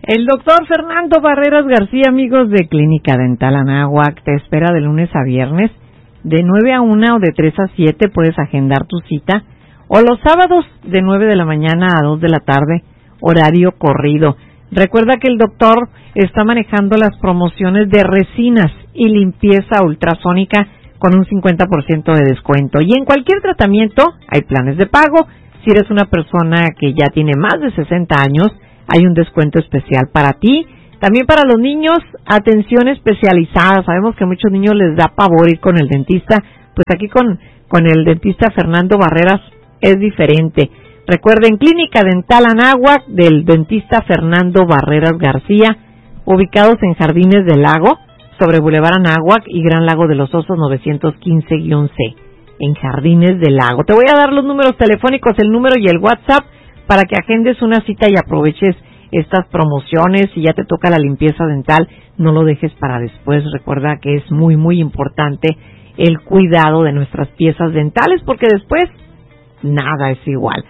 El doctor Fernando Barreras García, amigos de Clínica Dental Anáhuac, te espera de lunes a viernes, de 9 a 1 o de 3 a 7, puedes agendar tu cita, o los sábados de 9 de la mañana a 2 de la tarde, horario corrido. Recuerda que el doctor está manejando las promociones de resinas y limpieza ultrasónica con un 50% de descuento. Y en cualquier tratamiento hay planes de pago. Si eres una persona que ya tiene más de 60 años, hay un descuento especial para ti. También para los niños, atención especializada. Sabemos que a muchos niños les da pavor ir con el dentista. Pues aquí con el dentista Fernando Barreras es diferente. Recuerden, Clínica Dental Anáhuac del dentista Fernando Barreras García, ubicados en Jardines del Lago, sobre Boulevard Anáhuac y Gran Lago de los Osos 915-C, en Jardines del Lago. Te voy a dar los números telefónicos, el número y el WhatsApp, para que agendes una cita y aproveches estas promociones. Si ya te toca la limpieza dental, no lo dejes para después. Recuerda que es muy, muy importante el cuidado de nuestras piezas dentales, porque después nada es igual.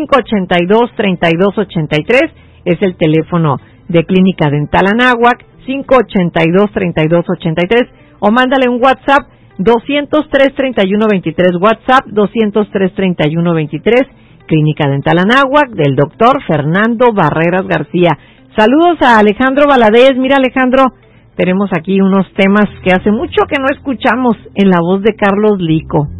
582-3283 es el teléfono de Clínica Dental Anáhuac, 582-3283, o mándale un WhatsApp 203-3123, WhatsApp 203-3123, Clínica Dental Anáhuac del doctor Fernando Barreras García. Saludos a Alejandro Valadez. Mira, Alejandro, tenemos aquí unos temas que hace mucho que no escuchamos en la voz de Carlos Lico.